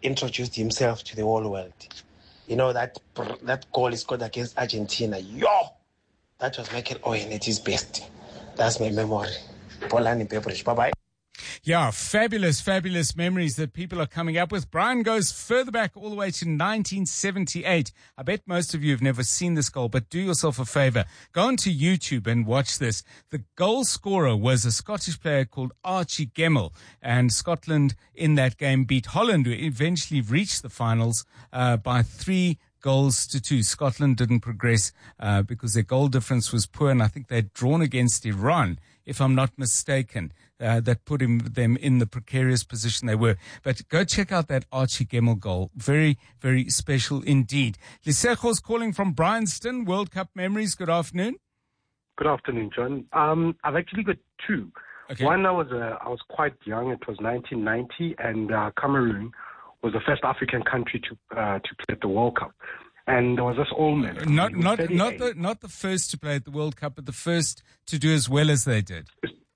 introduced himself to the whole world. You know, that goal he scored against Argentina. That was Michael Owen at his best. That's my memory. Polani Pepperish. Bye-bye. Yeah, fabulous, fabulous memories that people are coming up with. Brian goes further back all the way to 1978. I bet most of you have never seen this goal, but do yourself a favor. Go onto YouTube and watch this. The goal scorer was a Scottish player called Archie Gemmill, and Scotland in that game beat Holland, who eventually reached the finals by 3-2. Scotland didn't progress because their goal difference was poor, and I think they'd drawn against Iran, if I'm not mistaken. That put them in the precarious position they were. But go check out that Archie Gemmill goal. Very, very special indeed. Lisejo's calling from Bryanston. World Cup memories. Good afternoon. Good afternoon, John. I've actually got two. Okay. One, I was quite young. It was 1990, and Cameroon was the first African country to play at the World Cup. And there was this old man. Not the first to play at the World Cup, but the first to do as well as they did.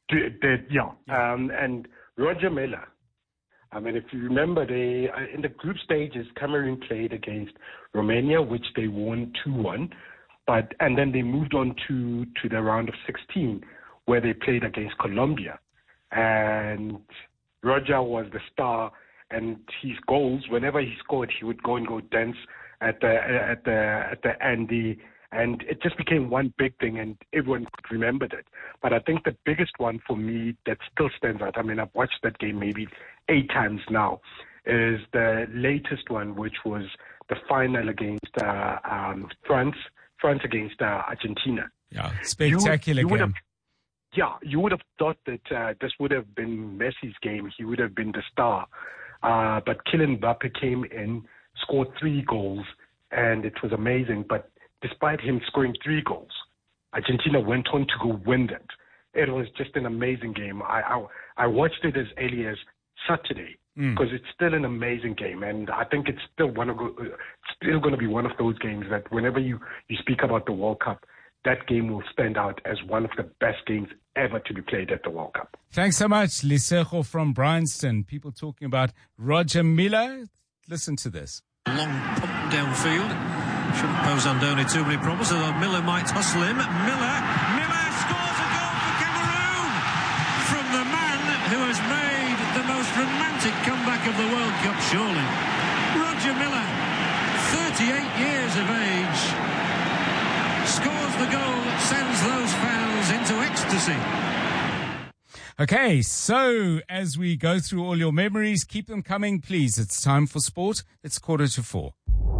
And Roger Miller. I mean, if you remember, in the group stages, Cameroon played against Romania, which they won 2-1. And then they moved on to the round of 16, where they played against Colombia. And Roger was the star, and his goals, whenever he scored, he would go and dance at the end. And it just became one big thing, and everyone remembered it. But I think the biggest one for me that still stands out, I mean, I've watched that game maybe 8 times now, is the latest one, which was the final against France against Argentina. Yeah, spectacular game. You would have thought that this would have been Messi's game. He would have been the star. But Kylian Mbappe came in, scored 3 goals, and it was amazing. But despite him scoring 3 goals, Argentina went on to go win it. It was just an amazing game. I watched it as early as Saturday because it's still an amazing game, and I think it's still going to be one of those games that whenever you speak about the World Cup, that game will stand out as one of the best games ever to be played at the World Cup. Thanks so much, Lisejo from Bryanston. People talking about Roger Miller. Listen to this. Long pump downfield. Shouldn't pose Andoni too many problems, although Miller might hustle him. Miller scores a goal for Cameroon from the man who has made the most romantic comeback of the World Cup, surely. Roger Miller, 38 years of age, scores the goal that sends those fans into ecstasy. Okay, so as we go through all your memories, keep them coming, please. It's time for sport. It's 4:45.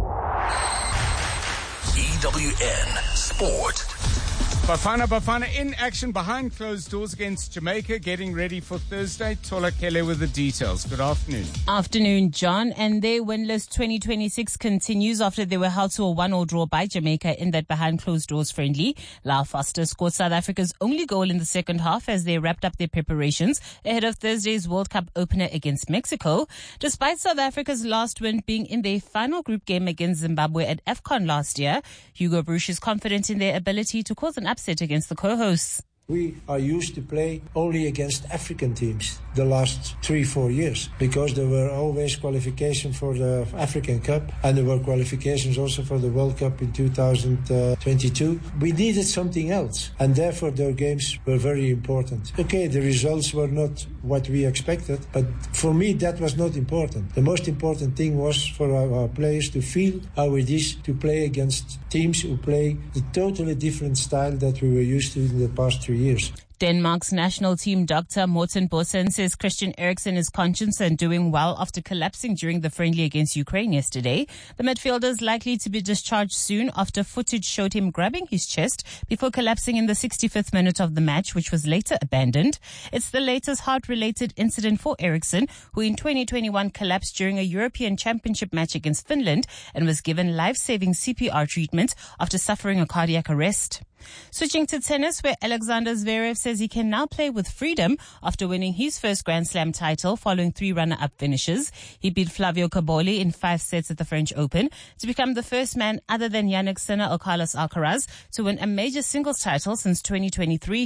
EWN Sport. Bafana in action behind closed doors against Jamaica, getting ready for Thursday. Tola Kele with the details. Good afternoon. Afternoon, John. And their winless 2026 continues after they were held to a 1-1 draw by Jamaica in that behind closed doors friendly. Lyle Foster scored South Africa's only goal in the second half as they wrapped up their preparations ahead of Thursday's World Cup opener against Mexico. Despite South Africa's last win being in their final group game against Zimbabwe at AFCON last year, Hugo Broos is confident in their ability to cause an upset against the co-hosts. We are used to play only against African teams the last 3-4 years because there were always qualifications for the African Cup and there were qualifications also for the World Cup in 2022. We needed something else and therefore their games were very important. Okay, the results were not what we expected, but for me that was not important. The most important thing was for our players to feel how it is to play against teams who play the totally different style that we were used to in the past 3 years. Denmark's national team doctor Morten Bossen says Christian Eriksen is conscious and doing well after collapsing during the friendly against Ukraine yesterday. The midfielder is likely to be discharged soon after footage showed him grabbing his chest before collapsing in the 65th minute of the match, which was later abandoned. It's the latest heart-related incident for Eriksen, who in 2021 collapsed during a European Championship match against Finland and was given life-saving CPR treatment after suffering a cardiac arrest. Switching to tennis, where Alexander Zverev says he can now play with freedom after winning his first Grand Slam title following 3 runner-up finishes. He beat Flavio Caboli in 5 sets at the French Open to become the first man other than Jannik Sinner or Carlos Alcaraz to win a major singles title since 2023.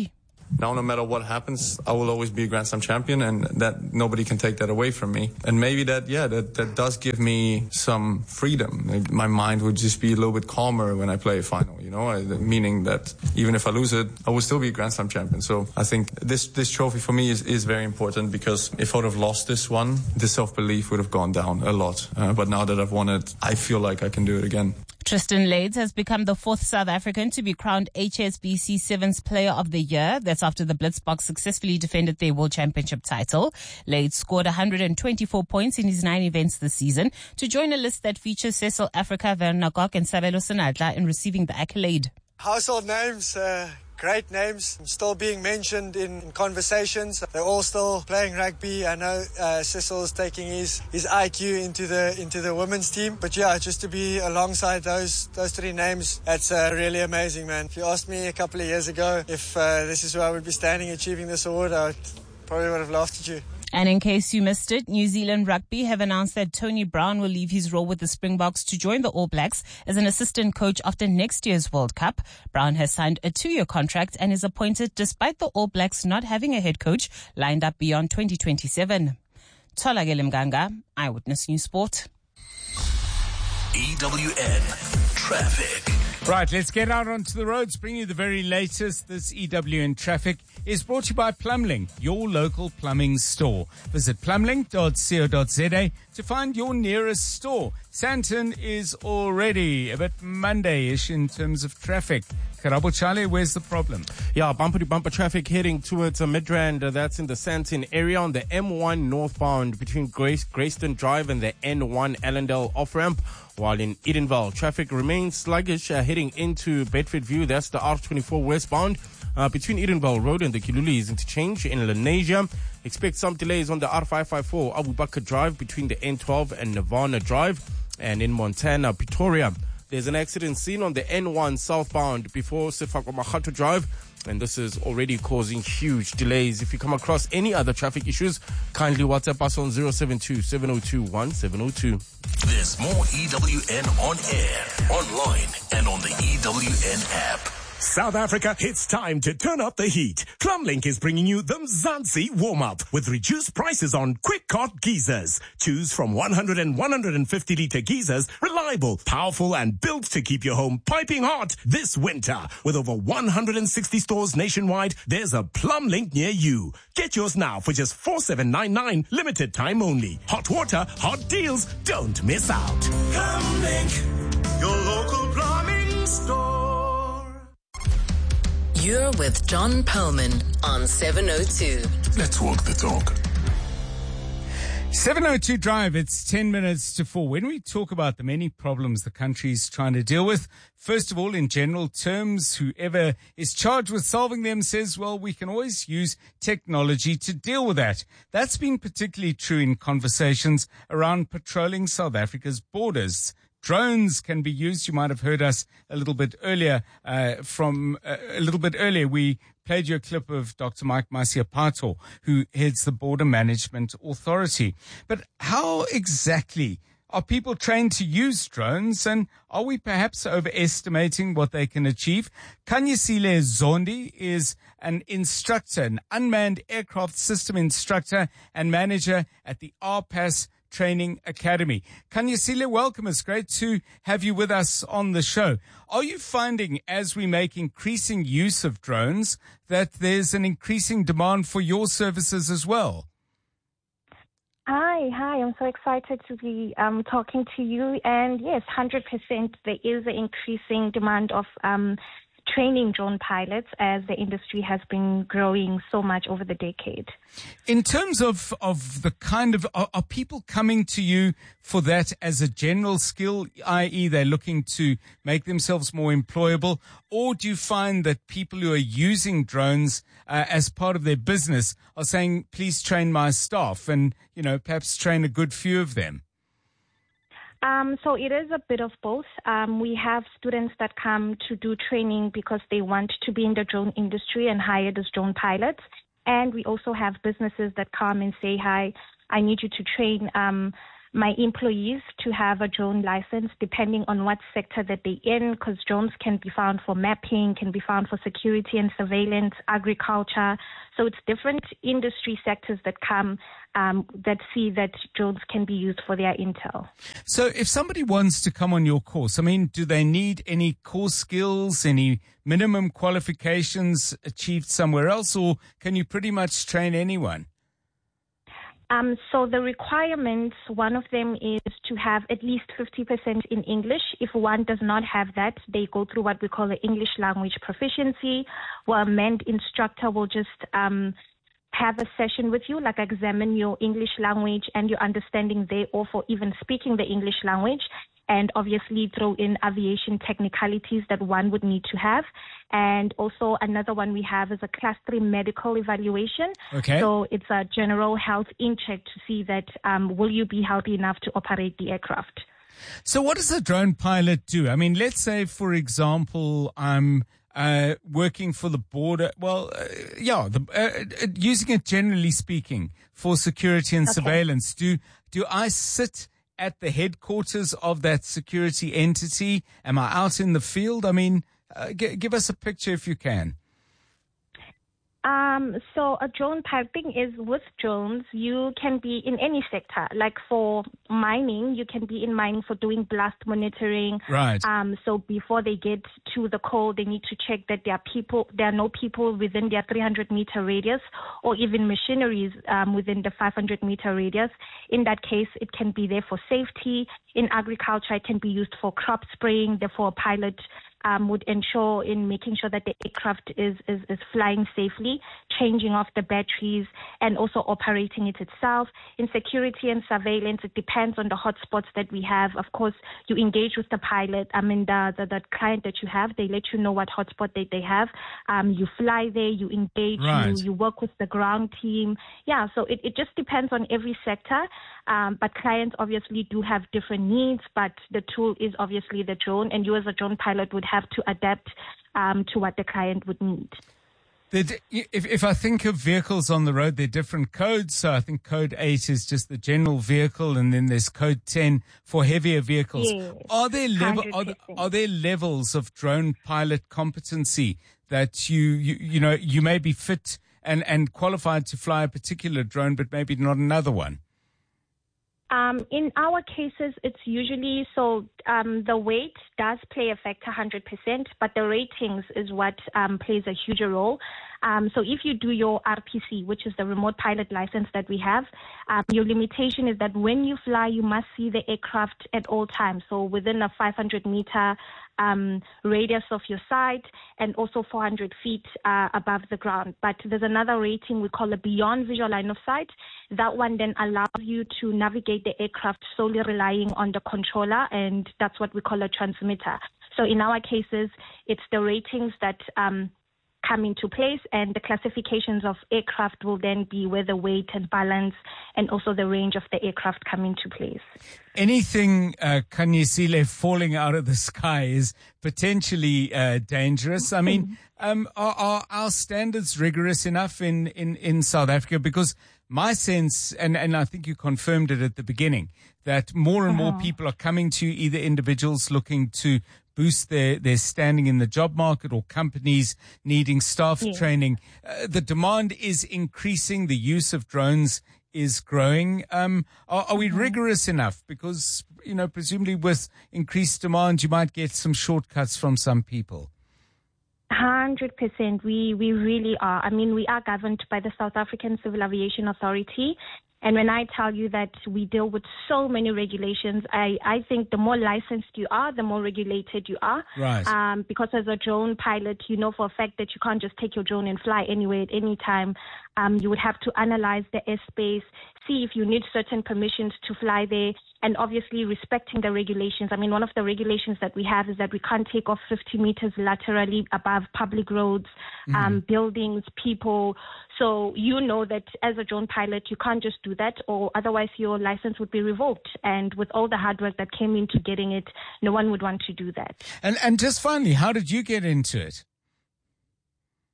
Now, no matter what happens, I will always be a Grand Slam champion, and that nobody can take that away from me. And maybe that does give me some freedom. Maybe my mind would just be a little bit calmer when I play a final, meaning that even if I lose it, I will still be a Grand Slam champion. So I think this trophy for me is very important, because if I would have lost this one, the self-belief would have gone down a lot. But now that I've won it, I feel like I can do it again. Tristan Lades has become the 4th South African to be crowned HSBC Sevens Player of the Year. That's after the Blitzboks successfully defended their World Championship title. Lades scored 124 points in his 9 events this season to join a list that features Cecil Africa, Werner Kok and Sabelo Senatla in receiving the accolade. Household names, great names, still being mentioned in conversations. They're all still playing rugby. I know Cecil's taking his IQ into the women's team. But yeah, just to be alongside those 3 names, that's really amazing, man. If you asked me a couple of years ago if this is where I would be standing achieving this award, I probably would have laughed at you. And in case you missed it, New Zealand Rugby have announced that Tony Brown will leave his role with the Springboks to join the All Blacks as an assistant coach after next year's World Cup. Brown has signed a 2-year contract and is appointed despite the All Blacks not having a head coach lined up beyond 2027. Tholakele Mganga, Eyewitness News Sport. EWN Traffic. Right, let's get out onto the roads, bring you the very latest. This EWN Traffic is brought to you by Plumlink, your local plumbing store. Visit plumlink.co.za to find your nearest store. Sandton is already a bit Monday-ish in terms of traffic. Karabo Chale, where's the problem? Yeah, bumper-to-bumper traffic heading towards Midrand. That's in the Sandton area on the M1 northbound between Grayston Drive and the N1 Allendale off-ramp. While in Edenvale, traffic remains sluggish heading into Bedfordview. That's the R24 westbound between Edenvale Road and the Kilulis interchange in Lenasia. Expect some delays on the R554 Abu Bakr Drive between the N12 and Nirvana Drive. And in Montana, Pretoria, there's an accident seen on the N1 southbound before Sefako Makhato Drive. And this is already causing huge delays. If you come across any other traffic issues, kindly WhatsApp us on 072-702-1702. There's more EWN on air, online, and on the EWN app. South Africa, it's time to turn up the heat. Plumlink is bringing you the Mzansi warm-up with reduced prices on quick-cart geysers. Choose from 100 and 150-litre geysers, reliable, powerful, and built to keep your home piping hot this winter. With over 160 stores nationwide, there's a Plumlink near you. Get yours now for just $4,799, limited time only. Hot water, hot deals, don't miss out. Plumlink, your local plumbing store. You're with John Perlman on 702. Let's walk the talk. 702 Drive, it's 10 minutes to 4. When we talk about the many problems the country is trying to deal with, first of all, in general terms, whoever is charged with solving them says, well, we can always use technology to deal with that. That's been particularly true in conversations around patrolling South Africa's borders. Drones can be used. You might have heard us a little bit earlier. We played you a clip of Dr. Mike Masiapato, who heads the Border Management Authority. But how exactly are people trained to use drones, and are we perhaps overestimating what they can achieve? Kanyisile Zondi is an instructor, an unmanned aircraft system instructor and manager at the RPAS Training Academy. Kanyisile, welcome. It's great to have you with us on the show. Are you finding, as we make increasing use of drones, that there's an increasing demand for your services as well? Hi. I'm so excited to be talking to you. And yes, 100%, there is an increasing demand of training drone pilots as the industry has been growing so much over the decade. In terms of the kind of, are people coming to you for that as a general skill, i.e. they're looking to make themselves more employable, or do you find that people who are using drones as part of their business are saying, please train my staff, and, perhaps train a good few of them? So it is a bit of both. We have students that come to do training because they want to be in the drone industry and hire those drone pilots. And we also have businesses that come and say, hi, I need you to train my employees to have a drone license depending on what sector that they're in, because drones can be found for mapping, can be found for security and surveillance, agriculture. So it's different industry sectors that come that see that drones can be used for their intel. So if somebody wants to come on your course, I mean, do they need any core skills, any minimum qualifications achieved somewhere else, or can you pretty much train anyone? So the requirements, one of them is to have at least 50% in English. If one does not have that, they go through what we call the English language proficiency, where a manned instructor will just have a session with you, like examine your English language and your understanding there, or for even speaking the English language, and obviously throw in aviation technicalities that one would need to have. And also another one we have is a Class 3 medical evaluation. Okay. So it's a general health in-check to see that will you be healthy enough to operate the aircraft. So what does a drone pilot do? I mean, let's say, for example, I'm working for the border. Well, using it generally speaking for security and surveillance. Do I sit at the headquarters of that security entity? Am I out in the field? I mean, give us a picture if you can. So a drone piloting is with drones. You can be in any sector. Like for mining, you can be in mining for doing blast monitoring. Right. So before they get to the coal, they need to check that there are no people within their 300-meter radius, or even machineries within the 500-meter radius. In that case, it can be there for safety. In agriculture, it can be used for crop spraying. Therefore, a pilot would ensure in making sure that the aircraft is flying safely, changing off the batteries, and also operating it itself. In security and surveillance, it depends on the hotspots that we have. Of course, you engage with the pilot. The client that you have, they let you know what hotspot they have. You fly there, you engage, right. you work with the ground team. Yeah, so it just depends on every sector. But clients obviously do have different needs, but the tool is obviously the drone, and you as a drone pilot would have to adapt to what the client would need. If I think of vehicles on the road, there are different codes. So I think code 8 is just the general vehicle, and then there's code 10 for heavier vehicles. Yes, are there levels of drone pilot competency that you may be fit and qualified to fly a particular drone, but maybe not another one? In our cases, it's usually the weight does play a factor 100%, but the ratings is what plays a huge role. So if you do your RPC, which is the remote pilot license that we have, your limitation is that when you fly, you must see the aircraft at all times. So within a 500-meter radius of your site, and also 400 feet above the ground. But there's another rating we call a beyond visual line of sight. That one then allows you to navigate the aircraft solely relying on the controller, and that's what we call a transmitter. So in our cases, it's the ratings that come into place, and the classifications of aircraft will then be where the weight and balance and also the range of the aircraft come into place. Anything, Kanyisile, falling out of the sky is potentially dangerous. I mean, are our standards rigorous enough in South Africa? Because my sense, and I think you confirmed it at the beginning, that more and more people are coming to you, either individuals looking to boost their standing in the job market or companies needing staff training. The demand is increasing. The use of drones is growing. Are we rigorous enough? Because, presumably with increased demand, you might get some shortcuts from some people. 100%. We really are. I mean, we are governed by the South African Civil Aviation Authority. And when I tell you that we deal with so many regulations, I think the more licensed you are, the more regulated you are. Right. Because as a drone pilot, you know for a fact that you can't just take your drone and fly anywhere at any time. You would have to analyze the airspace, see if you need certain permissions to fly there, and obviously respecting the regulations. I mean, one of the regulations that we have is that we can't take off 50 meters laterally above public roads, buildings, people. So you know that as a drone pilot, you can't just do that, or otherwise your license would be revoked. And with all the hard work that came into getting it, no one would want to do that. And just finally, how did you get into it?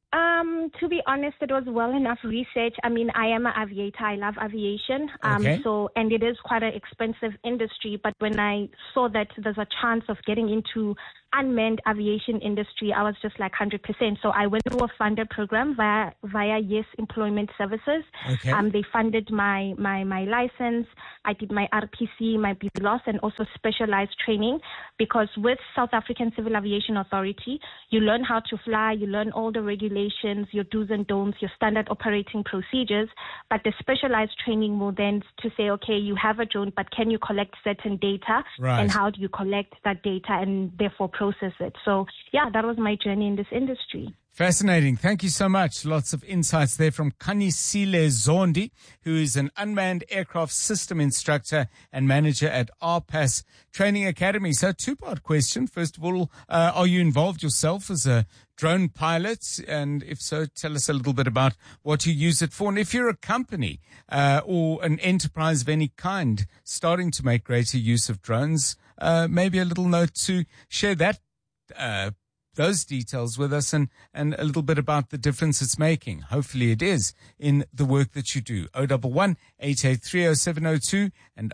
To be honest, it was well enough research. I mean, I am an aviator. I love aviation. Okay. And it is quite an expensive industry. But when I saw that there's a chance of getting into unmanned aviation industry, I was just like 100%. So I went through a funded program via Yes Employment Services. Okay. They funded my license. I did my RPC, my BLOS, and also specialized training, because with South African Civil Aviation Authority, you learn how to fly, you learn all the regulations, your do's and don'ts, your standard operating procedures. But the specialized training will then to say, okay, you have a drone, but can you collect certain data? Right. And how do you collect that data and therefore process it? So, yeah, that was my journey in this industry. Fascinating. Thank you so much. Lots of insights there from Kanisile Zondi, who is an unmanned aircraft system instructor and manager at RPAS Training Academy. So, two-part question. First of all, are you involved yourself as a drone pilot? And if so, tell us a little bit about what you use it for. And if you're a company or an enterprise of any kind starting to make greater use of drones, maybe a little note to share that those details with us and a little bit about the difference it's making. Hopefully it is in the work that you do. 011-883-0702 and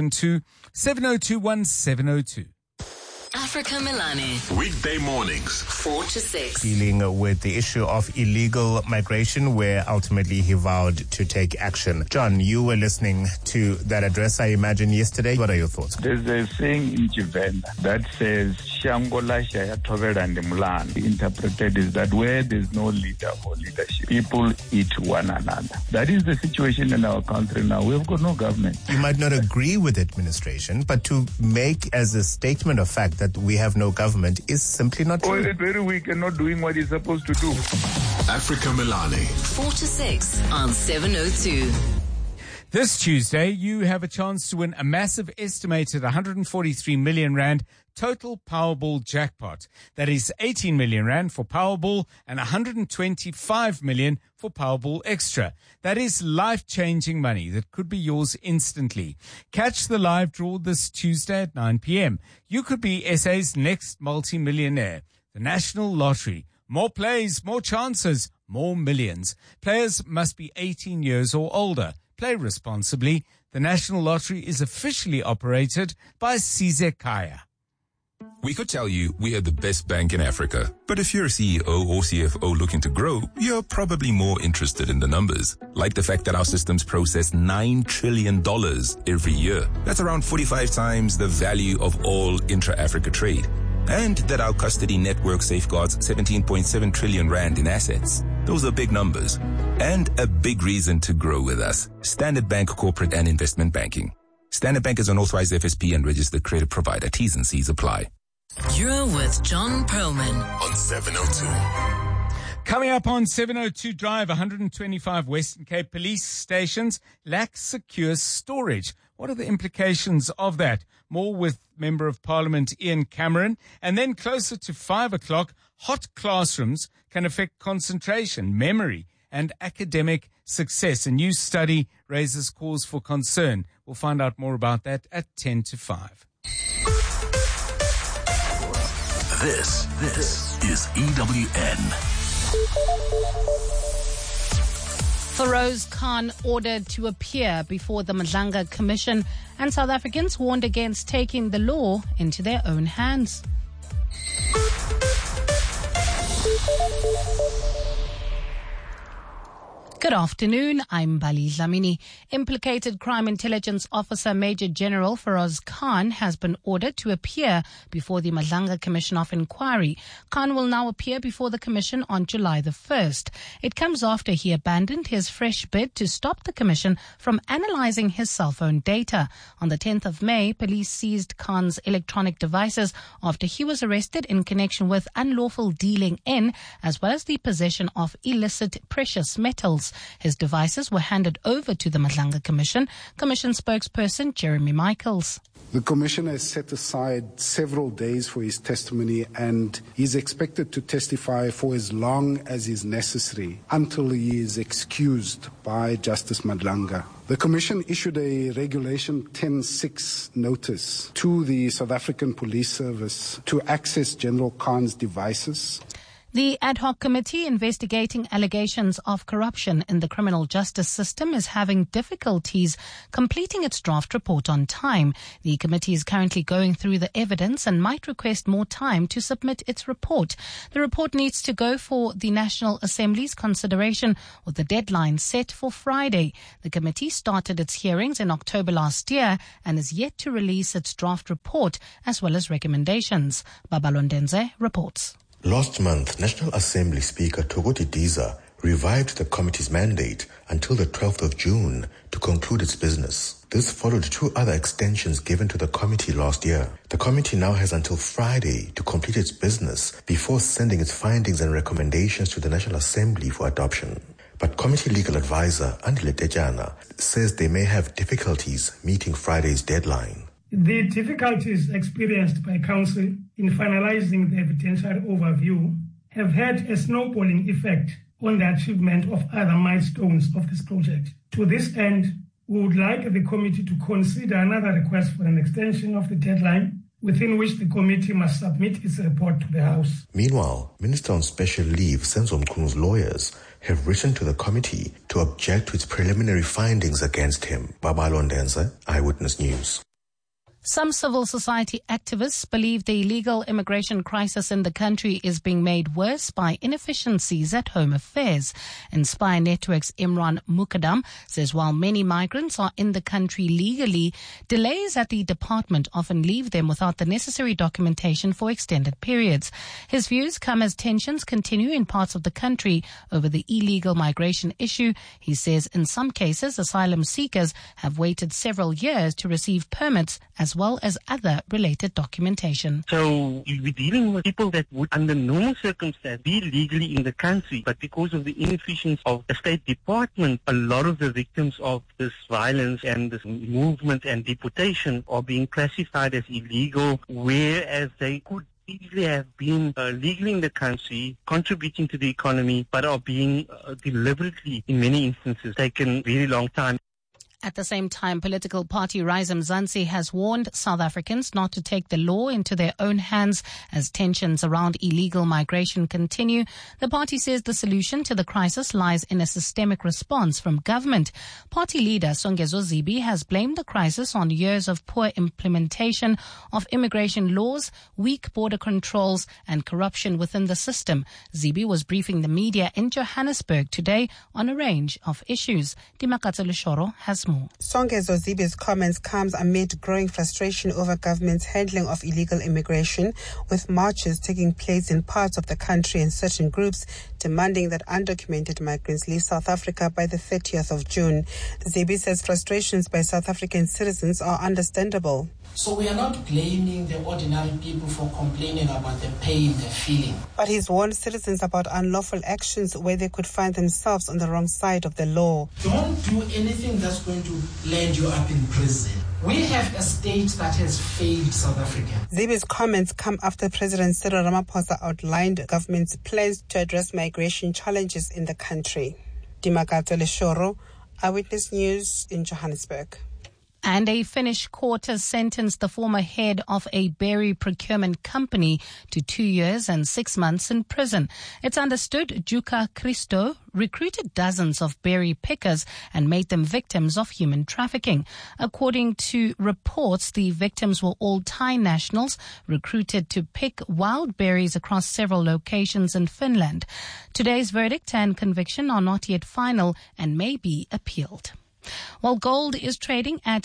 072-702-1702. Africa Milani. Weekday mornings, 4 to 6. Dealing with the issue of illegal migration, where ultimately he vowed to take action. John, you were listening to that address, I imagine, yesterday. What are your thoughts? There's a saying in Chivenda that says, Shangola Shaya Tovera and Mulan. Interpreted is that where there's no leader or leadership, people eat one another. That is the situation in our country now. We've got no government. You might not agree with administration, but to make as a statement of fact that we have no government is simply not true. Well, it's very weak and not doing what it's supposed to do. Africa Milani. 4 to 6 on 702. This Tuesday, you have a chance to win a massive estimated 143 million rand total Powerball jackpot. That is 18 million rand for Powerball and 125 million for Powerball Extra. That is life-changing money that could be yours instantly. Catch the live draw this Tuesday at 9 p.m. You could be SA's next multi-millionaire. The National Lottery. More plays, more chances, more millions. Players must be 18 years or older. Play responsibly. The National Lottery is officially operated by Sizekaya. We could tell you we are the best bank in Africa. But if you're a CEO or CFO looking to grow, you're probably more interested in the numbers. Like the fact that our systems process $9 trillion every year. That's around 45 times the value of all intra-Africa trade. And that our custody network safeguards 17.7 trillion rand in assets. Those are big numbers. And a big reason to grow with us. Standard Bank Corporate and Investment Banking. Standard Bank is an authorized FSP and registered credit provider. T's and C's apply. You're with John Perlman on 702. Coming up on 702 Drive, 125 Western Cape police stations lack secure storage. What are the implications of that? More with Member of Parliament Ian Cameron. And then closer to 5 o'clock, hot classrooms can affect concentration, memory, and academic success. A new study raises cause for concern. We'll find out more about that at 10 to 5. This is EWN. Feroz Khan ordered to appear before the Madlanga Commission, and South Africans warned against taking the law into their own hands. Good afternoon, I'm Bali Dlamini. Implicated Crime Intelligence Officer Major General Feroz Khan has been ordered to appear before the Madlanga Commission of Inquiry. Khan will now appear before the Commission on July the 1st. It comes after he abandoned his fresh bid to stop the Commission from analyzing his cell phone data. On the 10th of May, police seized Khan's electronic devices after he was arrested in connection with unlawful dealing in, as well as the possession of illicit precious metals. His devices were handed over to the Madlanga Commission. Commission spokesperson Jeremy Michaels. The Commission has set aside several days for his testimony, and he's expected to testify for as long as is necessary until he is excused by Justice Madlanga. The Commission issued a Regulation 10.6 notice to the South African Police Service to access General Khan's devices. The ad hoc committee investigating allegations of corruption in the criminal justice system is having difficulties completing its draft report on time. The committee is currently going through the evidence and might request more time to submit its report. The report needs to go for the National Assembly's consideration with the deadline set for Friday. The committee started its hearings in October last year and is yet to release its draft report as well as recommendations. Babalondenze reports. Last month, National Assembly Speaker Thokoti Diza revived the committee's mandate until the 12th of June to conclude its business. This followed two other extensions given to the committee last year. The committee now has until Friday to complete its business before sending its findings and recommendations to the National Assembly for adoption. But committee legal advisor Andile Tejana says they may have difficulties meeting Friday's deadline. The difficulties experienced by Council in finalizing the evidentiary overview have had a snowballing effect on the achievement of other milestones of this project. To this end, we would like the committee to consider another request for an extension of the deadline within which the committee must submit its report to the House. Meanwhile, Minister on Special Leave Senzo Mkhulu's lawyers have written to the committee to object to its preliminary findings against him. Babalondenze, Eyewitness News. Some civil society activists believe the illegal immigration crisis in the country is being made worse by inefficiencies at Home Affairs. Inspire Network's Imran Mukaddam says while many migrants are in the country legally, delays at the department often leave them without the necessary documentation for extended periods. His views come as tensions continue in parts of the country over the illegal migration issue. He says in some cases, asylum seekers have waited several years to receive permits as well as other related documentation. So we're dealing with people that would, under normal circumstances, be legally in the country, but because of the inefficiency of the State Department, a lot of the victims of this violence and this movement and deportation are being classified as illegal, whereas they could easily have been legally in the country, contributing to the economy, but are being deliberately, in many instances, taken very long time. At the same time, political party Rise Mzansi has warned South Africans not to take the law into their own hands as tensions around illegal migration continue. The party says the solution to the crisis lies in a systemic response from government. Party leader Songezo Zibi has blamed the crisis on years of poor implementation of immigration laws, weak border controls and corruption within the system. Zibi was briefing the media in Johannesburg today on a range of issues. Dimakatso Leshoro has more. Songezo Zibi's comments comes amid growing frustration over government's handling of illegal immigration, with marches taking place in parts of the country and certain groups demanding that undocumented migrants leave South Africa by the 30th of June. Zibi says frustrations by South African citizens are understandable. So we are not blaming the ordinary people for complaining about the pain they're feeling. But he's warned citizens about unlawful actions where they could find themselves on the wrong side of the law. Don't do anything that's going to land you up in prison. We have a state that has failed South Africa. Zibi's comments come after President Cyril Ramaphosa outlined government's plans to address migration challenges in the country. Dimakatso Leshoro, Eyewitness News in Johannesburg. And a Finnish court has sentenced the former head of a berry procurement company to 2 years and 6 months in prison. It's understood Jukka Christo recruited dozens of berry pickers and made them victims of human trafficking. According to reports, the victims were all Thai nationals recruited to pick wild berries across several locations in Finland. Today's verdict and conviction are not yet final and may be appealed. While gold is trading at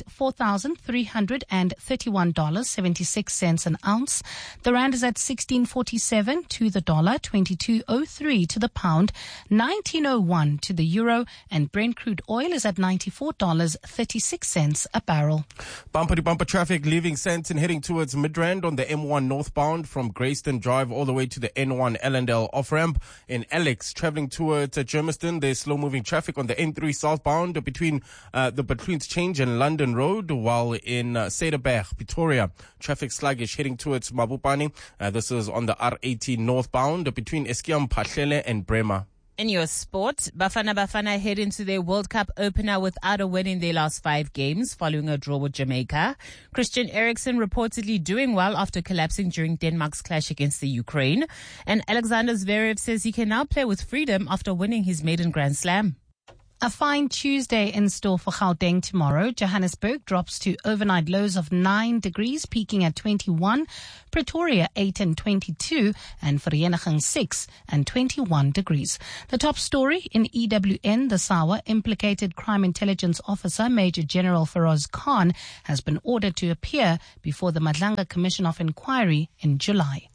$4,331.76 an ounce, the rand is at 16.47 to the dollar, 22.03 to the pound, 19.01 to the euro, and Brent crude oil is at $94.36 a barrel. Bumper-to-bumper traffic leaving Sandton heading towards Midrand on the M1 northbound from Grayston Drive all the way to the N1 Ellendale off-ramp. In Alex, traveling towards Germiston, there's slow-moving traffic on the N3 southbound between the Betleens Change and London Road, while in Cederberg, Pretoria, traffic sluggish heading towards Mabopane. This is on the R18 northbound between Eskiam, Pahlele and Bremer. In your sport, Bafana head into their World Cup opener without a win in their last 5 games following a draw with Jamaica. Christian Eriksen reportedly doing well after collapsing during Denmark's clash against the Ukraine. And Alexander Zverev says he can now play with freedom after winning his maiden Grand Slam. A fine Tuesday in store for Gauteng tomorrow. Johannesburg drops to overnight lows of 9 degrees, peaking at 21. Pretoria 8 and 22, and Vereeniging 6 and 21 degrees. The top story in EWN, the SAWA, implicated crime intelligence officer Major General Feroz Khan has been ordered to appear before the Madlanga Commission of Inquiry in July.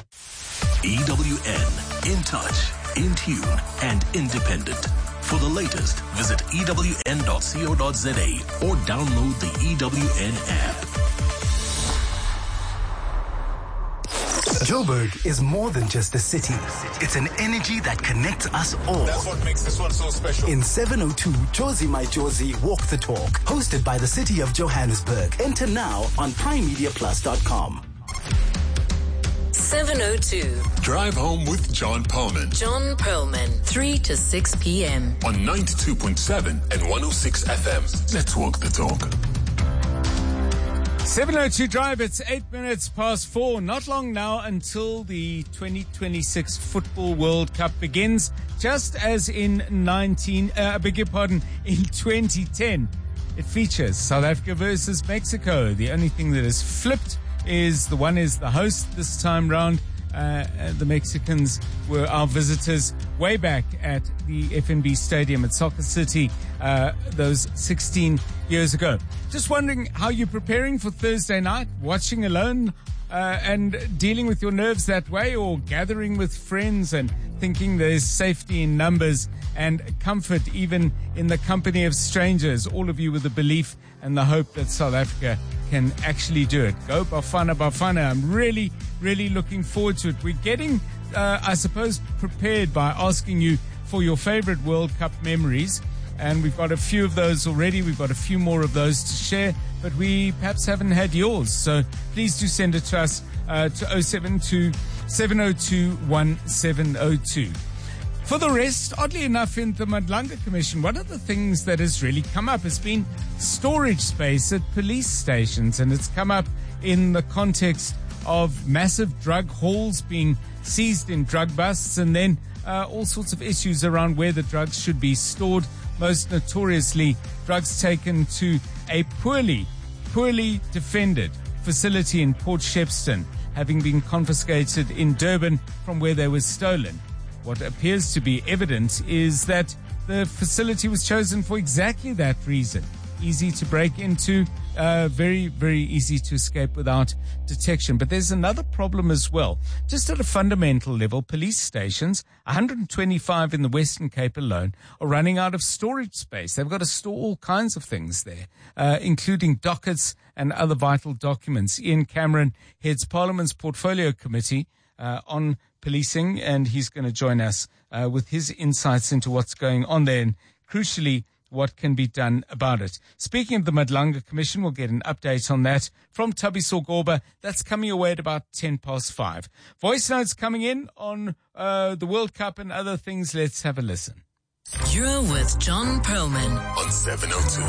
EWN, in touch, in tune, and independent. For the latest, visit ewn.co.za or download the EWN app. Joburg is more than just a city. It's an energy that connects us all. That's what makes this one so special. In 702, Jozi My Jozi Walk the Talk, hosted by the City of Johannesburg. Enter now on primemediaplus.com. 702. Drive home with John Perlman. John Perlman, 3 to 6 p.m. on 92.7 and 106 FM. Let's walk the talk. 702 Drive, it's 8 minutes past 4. Not long now until the 2026 Football World Cup begins, just as in in 2010. It features South Africa versus Mexico. The only thing that is flipped is the host this time round. The Mexicans were our visitors way back at the FNB Stadium at Soccer City those 16 years ago. Just wondering how you're preparing for Thursday night, watching alone and dealing with your nerves that way, or gathering with friends and thinking there's safety in numbers and comfort even in the company of strangers, all of you with the belief and the hope that South Africa can actually do it. Go Bafana, Bafana. I'm really, really looking forward to it. We're getting, I suppose, prepared by asking you for your favorite World Cup memories. And we've got a few of those already. We've got a few more of those to share, but we perhaps haven't had yours. So please do send it to us to 072 702 1702. For the rest, oddly enough, in the Madlanga Commission, one of the things that has really come up has been storage space at police stations, and it's come up in the context of massive drug hauls being seized in drug busts, and then all sorts of issues around where the drugs should be stored. Most notoriously, drugs taken to a poorly defended facility in Port Shepstone, having been confiscated in Durban from where they were stolen. What appears to be evidence is that the facility was chosen for exactly that reason. Easy to break into, very, very easy to escape without detection. But there's another problem as well. Just at a fundamental level, police stations, 125 in the Western Cape alone, are running out of storage space. They've got to store all kinds of things there, including dockets and other vital documents. Ian Cameron heads Parliament's Portfolio Committee on policing, and he's going to join us with his insights into what's going on there and, crucially, what can be done about it. Speaking of the Madlanga Commission, we'll get an update on that from Thabiso Goba. That's coming away at about 5:10. Voice notes coming in on the World Cup and other things. Let's have a listen. You're with John Perlman on 702.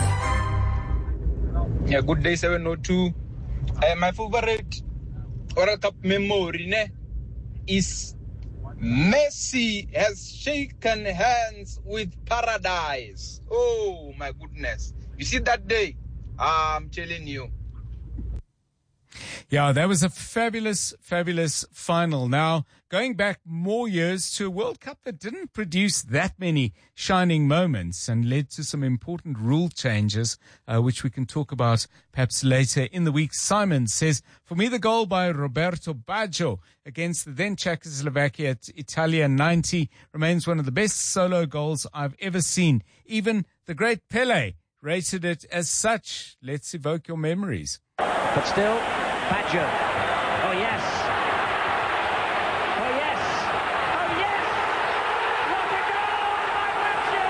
Yeah, good day, 702. My favorite World Cup memory is Messi has shaken hands with paradise. Oh, my goodness. You see that day? I'm telling you. Yeah, that was a fabulous, fabulous final. Now, going back more years to a World Cup that didn't produce that many shining moments and led to some important rule changes, which we can talk about perhaps later in the week. Simon says, for me, the goal by Roberto Baggio against the then Czechoslovakia at Italia 90 remains one of the best solo goals I've ever seen. Even the great Pele rated it as such. Let's evoke your memories. But still, Baggio. Oh, yes. Oh, yes. Oh, yes. What a goal by Baggio!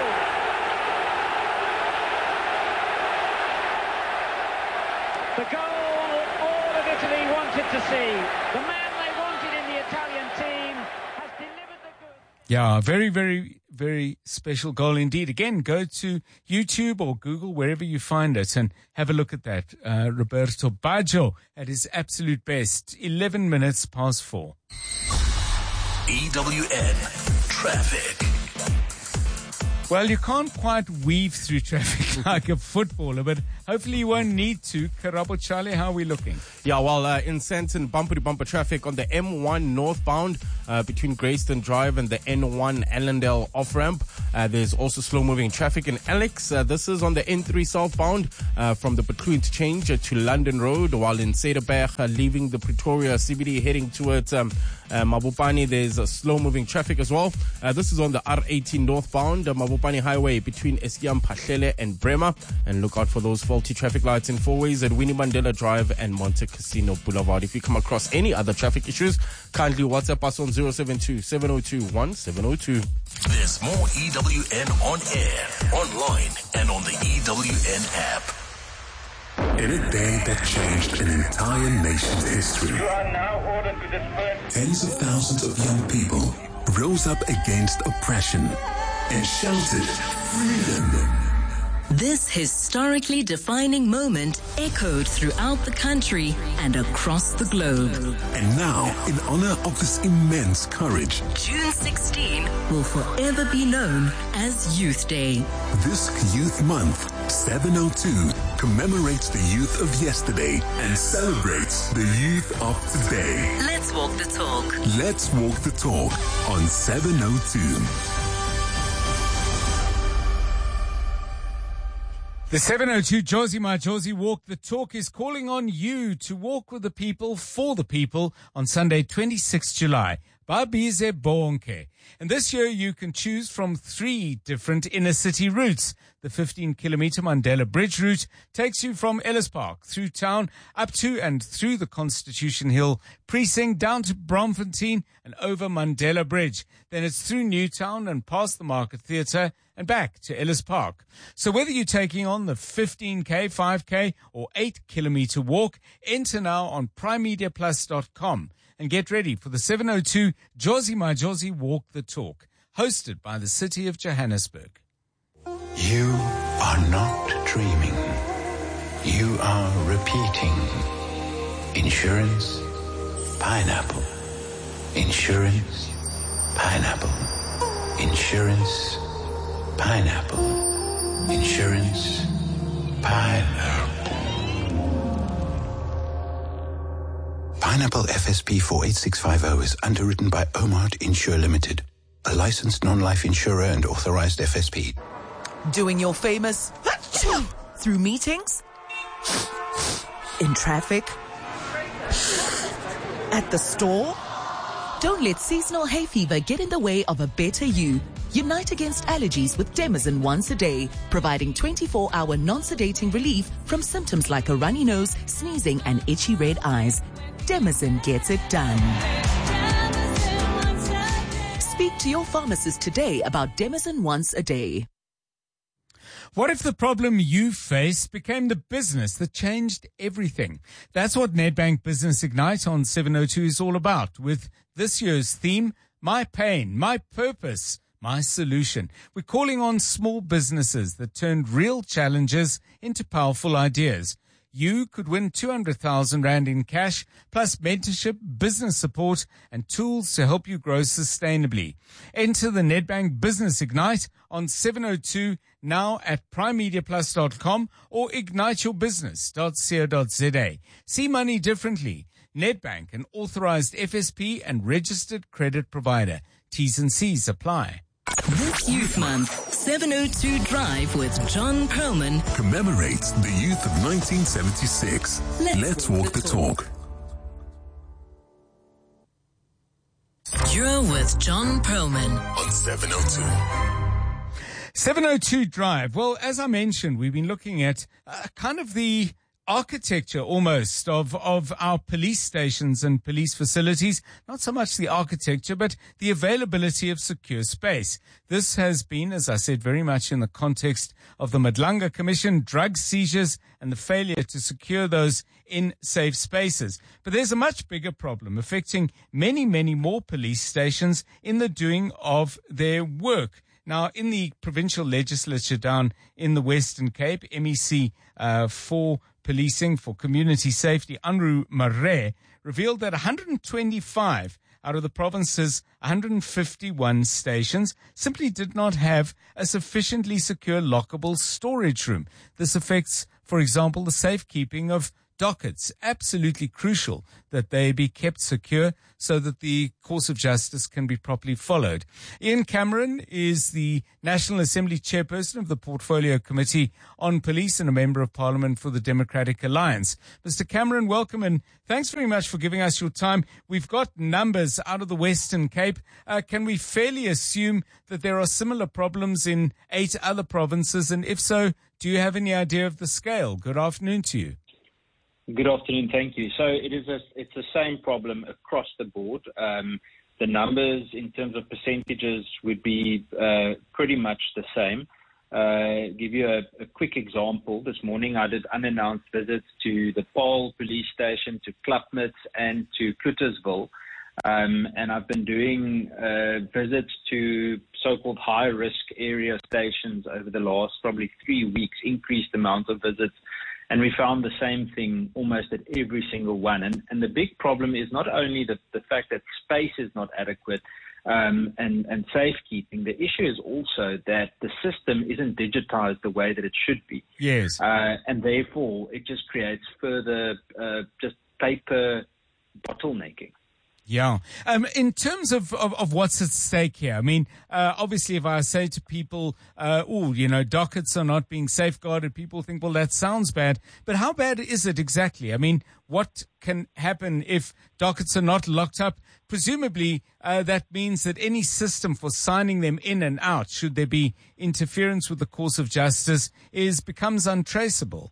The goal all of Italy wanted to see. The man they wanted in the Italian team has delivered the goods. Yeah, very, very, very special goal indeed. Again, go to YouTube or Google, wherever you find it, and have a look at that. Roberto Baggio at his absolute best. 11 minutes past 4. EWN Traffic. Well, you can't quite weave through traffic like a footballer, but hopefully you won't need to. Karabo Charlie, how are we looking? Yeah, well, in Sandton, bumper-to-bumper traffic on the M1 northbound between Grayston Drive and the N1 Allendale off-ramp. There's also slow-moving traffic in Alex. This is on the N3 southbound from the Butlu interchange to London Road, while in Cederberg, leaving the Pretoria CBD heading towards Mabopane, there's slow-moving traffic as well. This is on the R18 northbound, Mabopane Highway between Esiam Pahlele and Bremer. And look out for those faulty traffic lights in four ways at Winnie Mandela Drive and Monte Casino Boulevard. If you come across any other traffic issues, kindly WhatsApp us on 072-702-1702. There's more EWN on air, online, and on the EWN app. In a day that changed an entire nation's history, You are now ordered to disperse. tens of thousands of young people rose up against oppression and shouted freedom. This historically defining moment echoed throughout the country and across the globe. And now, in honor of this immense courage, June 16 will forever be known as Youth Day. this Youth Month, 702, commemorates the youth of yesterday and celebrates the youth of today. Let's walk the talk. Let's walk the talk on 702. The 702 Josie My Josie Walk the Talk is calling on you to walk with the people for the people on Sunday, 26 July. Babize Bonke. And this year you can choose from 3 different inner city routes. The 15-kilometer Mandela Bridge route takes you from Ellis Park through town up to and through the Constitution Hill precinct down to Bromfontein and over Mandela Bridge. Then it's through Newtown and past the Market Theatre and back to Ellis Park. So whether you're taking on the 15K, 5K or 8-kilometer walk, enter now on primemediaplus.com. And get ready for the 702 Josie My Josie Walk the Talk, hosted by the City of Johannesburg. You are not dreaming. You are repeating. Insurance, pineapple. Insurance, pineapple. Insurance, pineapple. Insurance, pineapple. Pineapple FSP 48650 is underwritten by Omart Insure Limited, a licensed non-life insurer and authorized FSP. Doing your famous through meetings, in traffic, at the store. Don't let seasonal hay fever get in the way of a better you. Unite against allergies with Demazin once a day, providing 24-hour non-sedating relief from symptoms like a runny nose, sneezing, and itchy red eyes. Demazin gets it done. Speak to your pharmacist today about Demazin once a day. What if the problem you face became the business that changed everything? That's what Nedbank Business Ignite on 702 is all about, with this year's theme, My Pain, My Purpose, My Solution. We're calling on small businesses that turned real challenges into powerful ideas. You could win 200,000 Rand in cash, plus mentorship, business support, and tools to help you grow sustainably. Enter the Nedbank Business Ignite on 702 now at primemediaplus.com or igniteyourbusiness.co.za. See money differently. Nedbank, an authorized FSP and registered credit provider. T's and C's apply. This Youth Month, 702 Drive with John Perlman Commemorates the youth of 1976. Let's walk the talk. You're with John Perlman on 702. 702 Drive. Well, as I mentioned, we've been looking at kind of the architecture almost of our police stations and police facilities. Not so much the architecture, but the availability of secure space. This has been, as I said, very much in the context of the Madlanga Commission, drug seizures and the failure to secure those in safe spaces. But there's a much bigger problem affecting many, many more police stations in the doing of their work. Now, in the provincial legislature down in the Western Cape, MEC for Policing for Community Safety, Anru Maré, revealed that 125 out of the province's 151 stations simply did not have a sufficiently secure lockable storage room. This affects, for example, the safekeeping of dockets. Absolutely crucial that they be kept secure so that the course of justice can be properly followed. Ian Cameron is the National Assembly chairperson of the Portfolio Committee on Police and a member of Parliament for the Democratic Alliance. Mr. Cameron, welcome and thanks very much for giving us your time. We've got numbers out of the Western Cape. Can we fairly assume that there are similar problems in 8 other provinces? And if so, do you have any idea of the scale? Good afternoon to you. Good afternoon. Thank you. So it's the same problem across the board. The numbers in terms of percentages would be pretty much the same. Give you a quick example. This morning I did unannounced visits to the Paarl police station, to Klapmuts and to Cluttersville. And I've been doing visits to so-called high-risk area stations over the last probably 3 weeks, increased amount of visits. And we found the same thing almost at every single one. And the big problem is not only the fact that space is not adequate and safekeeping. The issue is also that the system isn't digitized the way that it should be. Yes. And therefore, it just creates further just paper bottlenecking. Yeah. In terms of what's at stake here, I mean, obviously if I say to people, dockets are not being safeguarded, people think, well, that sounds bad. But how bad is it exactly? I mean, what can happen if dockets are not locked up? Presumably, that means that any system for signing them in and out, should there be interference with the course of justice, becomes untraceable.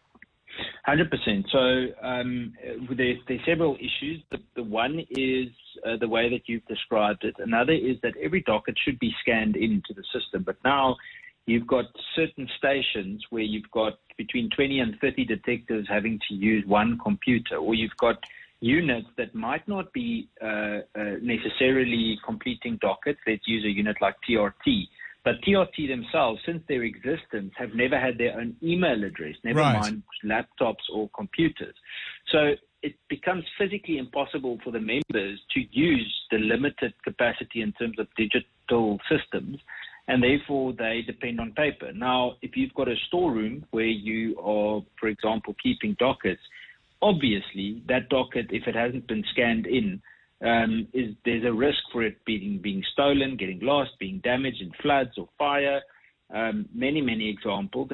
100%. So there's several issues. The one is the way that you've described it. Another is that every docket should be scanned into the system. But now you've got certain stations where you've got between 20 and 30 detectives having to use one computer, or you've got units that might not be necessarily completing dockets. Let's use a unit like TRT. But TRT themselves, since their existence, have never had their own email address, never mind laptops or computers. So it becomes physically impossible for the members to use the limited capacity in terms of digital systems, and therefore they depend on paper. Now, if you've got a storeroom where you are, for example, keeping dockets, obviously that docket, if it hasn't been scanned in, there's a risk for it being stolen, getting lost, being damaged in floods or fire. Many examples.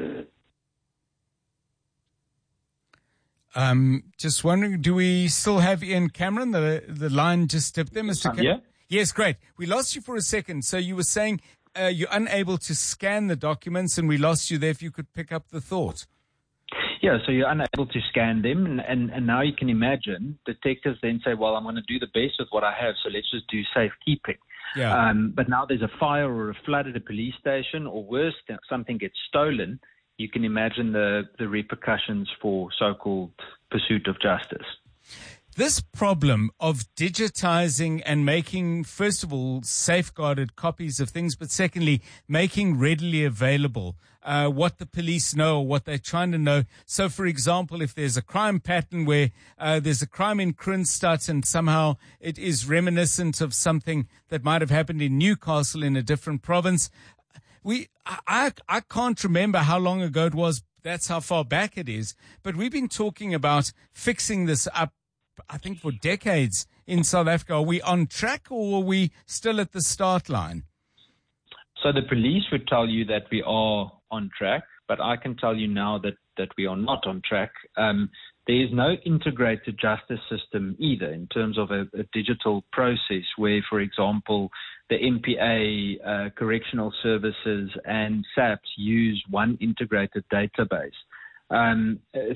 Just wondering, do we still have Ian Cameron? The line just dipped there, Mr. Cameron. Yeah. Yes, great. We lost you for a second. So you were saying you're unable to scan the documents, and we lost you there. If you could pick up the thought. Yeah, so you're unable to scan them, and now you can imagine detectives then say, well, I'm going to do the best with what I have, so let's just do safekeeping. Yeah. But now there's a fire or a flood at a police station, or worse, something gets stolen. You can imagine the repercussions for so-called pursuit of justice. This problem of digitizing and making, first of all, safeguarded copies of things, but secondly, making readily available what the police know or what they're trying to know. So, for example, if there's a crime pattern where there's a crime in Kroonstad and somehow it is reminiscent of something that might have happened in Newcastle in a different province, I can't remember how long ago it was. That's how far back it is. But we've been talking about fixing this up, I think, for decades in South Africa. Are we on track, or are we still at the start line? So the police would tell you that we are on track, but I can tell you now that we are not on track. There is no integrated justice system either in terms of a digital process where, for example, the NPA, correctional services and SAPS use one integrated database.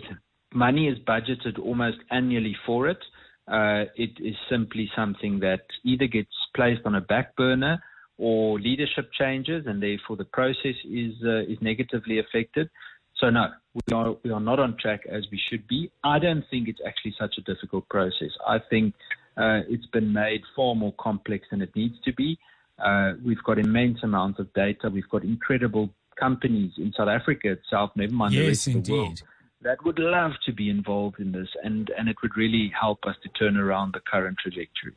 money is budgeted almost annually for it. It is simply something that either gets placed on a back burner or leadership changes, and therefore the process is negatively affected. So no, we are not on track as we should be. I don't think it's actually such a difficult process. I think it's been made far more complex than it needs to be. We've got immense amounts of data. We've got incredible companies in South Africa itself, never mind the rest of the world, that would love to be involved in this, and it would really help us to turn around the current trajectory.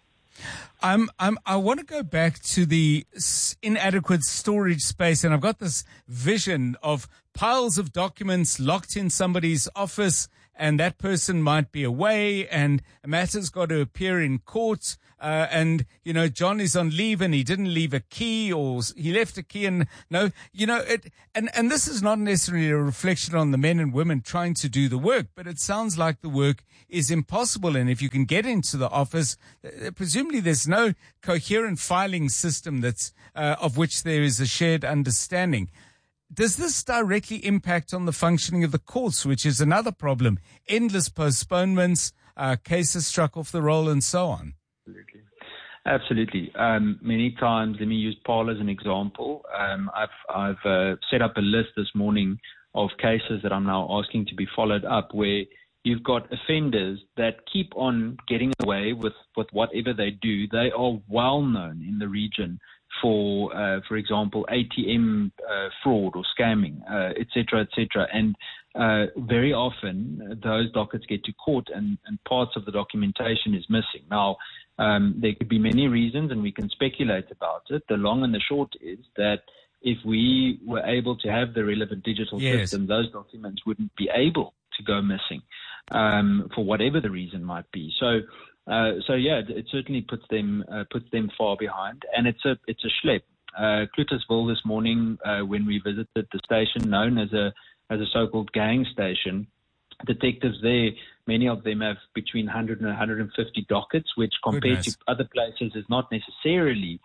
I want to go back to the inadequate storage space, and I've got this vision of piles of documents locked in somebody's office, and that person might be away, and a matter's got to appear in court, and, you know, John is on leave and he didn't leave a key, or he left a key, and no, you know, and this is not necessarily a reflection on the men and women trying to do the work, but it sounds like the work is impossible, and if you can get into the office, presumably there's no coherent filing system that's, of which there is a shared understanding. Does this directly impact on the functioning of the courts, which is another problem? Endless postponements, cases struck off the roll, and so on. Absolutely. Many times, let me use Paul as an example. I've set up a list this morning of cases that I'm now asking to be followed up, where you've got offenders that keep on getting away with whatever they do. They are well known in the region for example, ATM fraud or scamming, et cetera, et cetera. And very often those dockets get to court and parts of the documentation is missing. Now, there could be many reasons and we can speculate about it. The long and the short is that if we were able to have the relevant digital system, those documents wouldn't be able to go missing for whatever the reason might be. So yeah, it certainly puts them far behind, and it's a schlep. Cluttersville this morning, when we visited the station known as a so-called gang station, detectives there, many of them have between 100 and 150 dockets, which compared to other places is not necessarily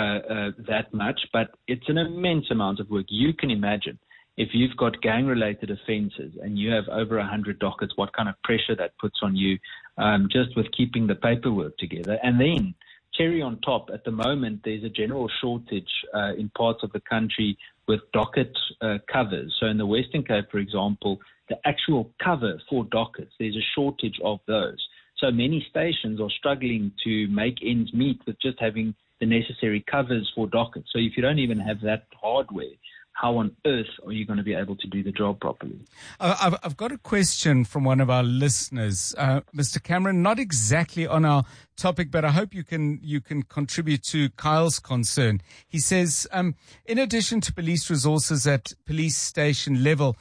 that much, but it's an immense amount of work. You can imagine if you've got gang-related offences and you have over 100 dockets, what kind of pressure that puts on you just with keeping the paperwork together. And then, cherry on top, at the moment, there's a general shortage in parts of the country with docket covers. So in the Western Cape, for example, the actual cover for dockets, there's a shortage of those. So many stations are struggling to make ends meet with just having the necessary covers for dockets. So if you don't even have that hardware, how on earth are you going to be able to do the job properly? I've got a question from one of our listeners, Mr. Cameron, not exactly on our topic, but I hope you can contribute to Kyle's concern. He says, in addition to police resources at police station level,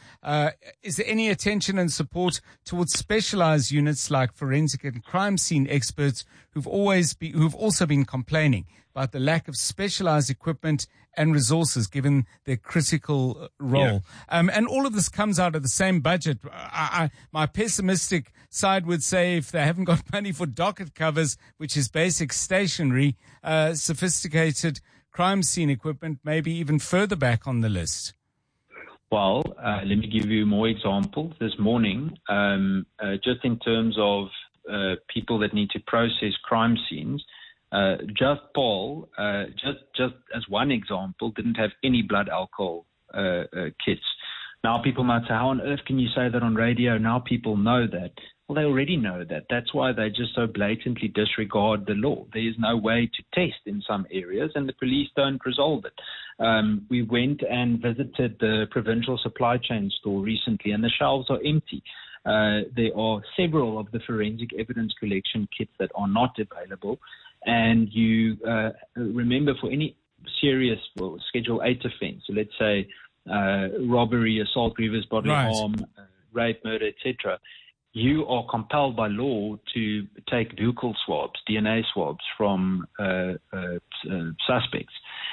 is there any attention and support towards specialized units like forensic and crime scene experts who've also been complaining about the lack of specialized equipment and resources given their critical role? And all of this comes out of the same budget. My pessimistic side would say if they haven't got money for docket covers, which is basic stationery, sophisticated crime scene equipment, maybe even further back on the list. Well, let me give you more examples. This morning, just in terms of people that need to process crime scenes, Just Paul, just as one example, didn't have any blood alcohol kits. Now people might say, how on earth can you say that on radio? Now people know that. Well, they already know that. That's why they just so blatantly disregard the law. There is no way to test in some areas, and the police don't resolve it. We went and visited the provincial supply chain store recently, and the shelves are empty. There are several of the forensic evidence collection kits that are not available. And you remember, for any serious Schedule 8 offense, so let's say robbery, assault, grievous bodily harm, rape, murder, etc., you are compelled by law to take buccal swabs, DNA swabs from suspects.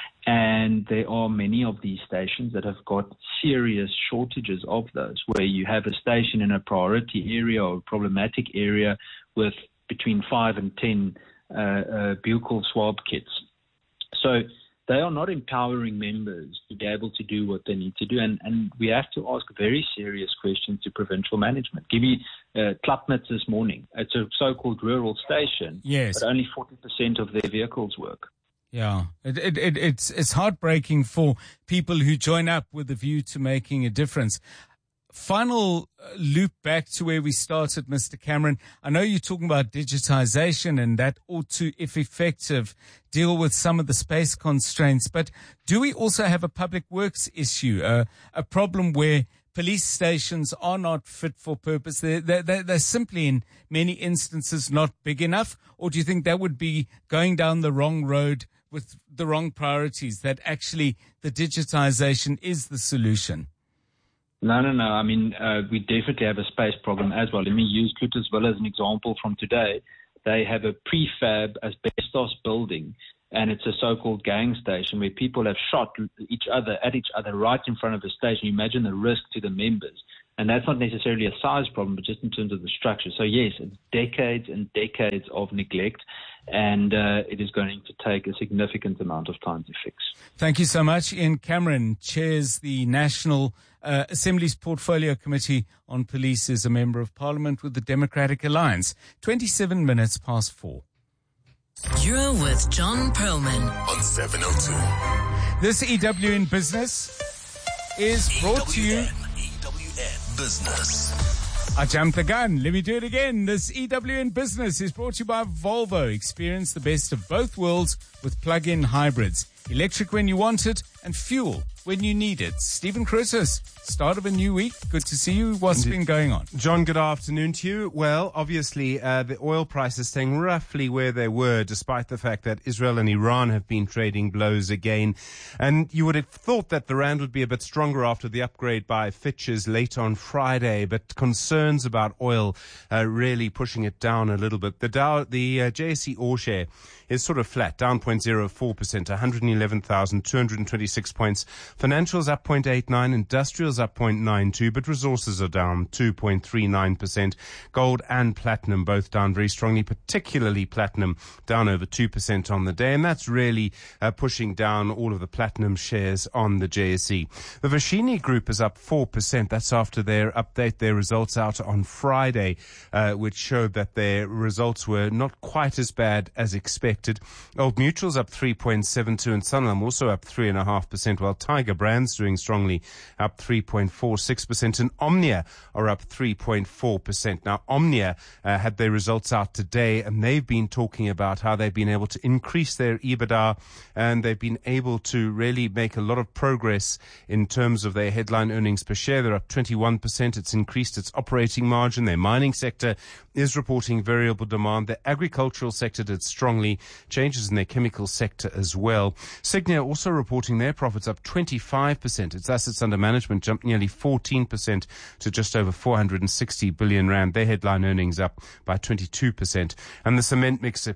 And there are many of these stations that have got serious shortages of those, where you have a station in a priority area or a problematic area with between 5 and 10 buccal swab kits. So they are not empowering members to be able to do what they need to do. And we have to ask very serious questions to provincial management. Give you Klapnitz this morning. It's a so-called rural station, yes, but only 40% of their vehicles work. Yeah, it's heartbreaking for people who join up with a view to making a difference. Final loop back to where we started, Mr. Cameron. I know you're talking about digitization and that ought to, if effective, deal with some of the space constraints. But do we also have a public works issue, a problem where police stations are not fit for purpose? They're simply, in many instances, not big enough? Or do you think that would be going down the wrong road with the wrong priorities, that actually the digitization is the solution? No. I mean, we definitely have a space problem as well. Let me use Clutersville as an example from today. They have a prefab asbestos building, and it's a so-called gang station where people have shot each other right in front of the station. You imagine the risk to the members. And that's not necessarily a size problem, but just in terms of the structure. So, yes, it's decades and decades of neglect, and it is going to take a significant amount of time to fix. Thank you so much. Ian Cameron chairs the National Assembly's Portfolio Committee on Police, is a Member of Parliament with the Democratic Alliance. 27 minutes past 4. You're with John Perlman on 702. This EW in Business is brought to you. Business. I jumped the gun. Let me do it again. This EW in Business is brought to you by Volvo. Experience the best of both worlds with plug-in hybrids. Electric when you want it and fuel when you need it. Stephen Curtis, start of a new week. Good to see you. What's been going on? John, good afternoon to you. Well, obviously, the oil prices staying roughly where they were, despite the fact that Israel and Iran have been trading blows again. And you would have thought that the rand would be a bit stronger after the upgrade by Fitch's late on Friday, but concerns about oil really pushing it down a little bit. The JSE All Share is sort of flat, down 0.04%, 111,226 points. Financials up 0.89, industrials up 0.92, but resources are down 2.39%. Gold and platinum both down very strongly, particularly platinum down over 2% on the day, and that's really pushing down all of the platinum shares on the JSE. The Vashini Group is up 4%. That's after their results out on Friday, which showed that their results were not quite as bad as expected. Old Mutual's up 3.72 and Sanlam also up 3.5%, while Tiger Brands doing strongly, up 3.46%, and Omnia are up 3.4%. Now, Omnia had their results out today, and they've been talking about how they've been able to increase their EBITDA, and they've been able to really make a lot of progress in terms of their headline earnings per share. They're up 21%. It's increased its operating margin. Their mining sector is reporting variable demand. The agricultural sector did strongly, changes in their chemical sector as well. Signia also reporting their profits up 25%. Its assets under management jumped nearly 14% to just over 460 billion rand. Their headline earnings up by 22%. And the cement maker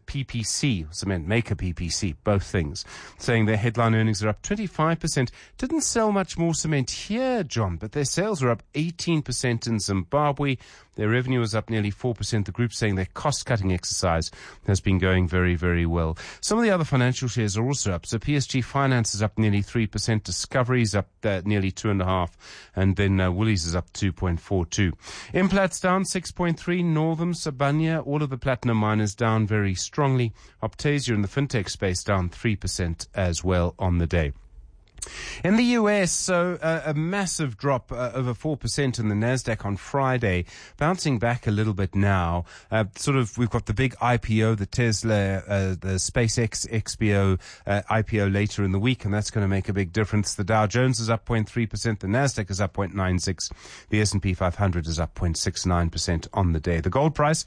PPC, both things, saying their headline earnings are up 25%. Didn't sell much more cement here, John, but their sales are up 18% in Zimbabwe. Their revenue is up nearly 4%. The group saying their cost-cutting exercise has been going very, very well. Some of the other financial shares are also up. So PSG Finance is up nearly 3%. Discovery is up nearly 2.5%. And then Woolies is up 2.42%. Implat's down 6.3%. Northam, Sibanye, all of the platinum miners down very strongly. Optasia in the fintech space down 3% as well on the day. In the US, so a massive drop, over 4% in the NASDAQ on Friday, bouncing back a little bit now. We've got the big IPO, the Tesla, the SpaceX XPO IPO later in the week, and that's going to make a big difference. The Dow Jones is up 0.3%, the NASDAQ is up 0.96%, the S&P 500 is up 0.69% on the day. The gold price,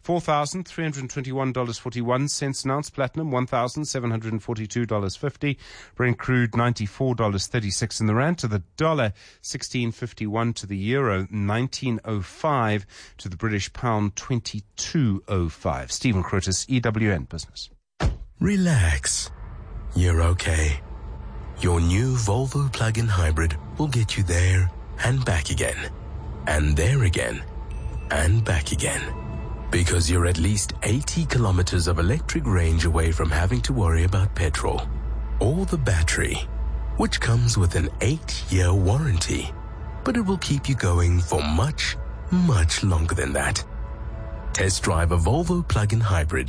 $4,321.41 an ounce, platinum $1,742.50, Brent crude $94.36 in the rand, to the dollar 16.51, to the euro 19.05, to the British pound 22.05. Stephen Curtis, EWN Business. Relax. You're okay. Your new Volvo plug-in hybrid will get you there and back again. And there again. And back again. Because you're at least 80 kilometers of electric range away from having to worry about petrol or the battery, which comes with an 8-year warranty. But it will keep you going for much, much longer than that. Test drive a Volvo plug-in hybrid.